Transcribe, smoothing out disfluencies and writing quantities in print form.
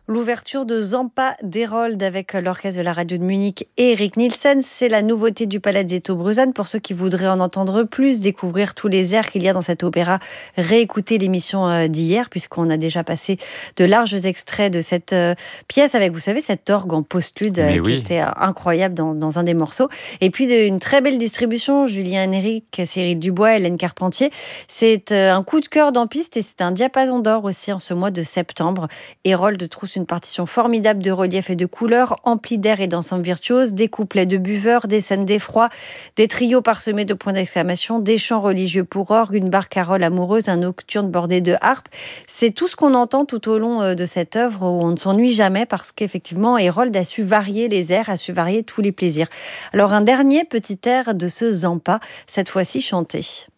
L'ouverture de Zampa d'Herold avec l'orchestre de la radio de Munich et Eric Nielsen, c'est la nouveauté du Palazzetto Bruzane. Pour ceux qui voudraient en entendre plus, découvrir tous les airs qu'il y a dans cet opéra, réécouter l'émission d'hier, puisqu'on a déjà passé de larges extraits de cette pièce avec, vous savez, cet orgue en postlude Mais qui oui, était incroyable dans un des morceaux. Et puis une très belle distribution, Julien Henrique, Cyril Dubois, Hélène Carpentier. C'est un coup de cœur dans piste et c'est un diapason d'or aussi en ce mois de septembre. Herold trousse une partition formidable de relief et de couleurs, emplie d'air et d'ensemble virtuose, des couplets de buveurs, des scènes d'effroi, des trios parsemés de points d'exclamation, des chants religieux pour orgue, une barcarolle amoureuse, un nocturne bordé de harpe. C'est tout ce qu'on entend tout au long de cette œuvre où on ne s'ennuie jamais parce qu'effectivement, Herold a su varier les airs, a su varier tous les plaisirs. Alors un dernier petit air de ce Zampa, cette fois-ci chanté.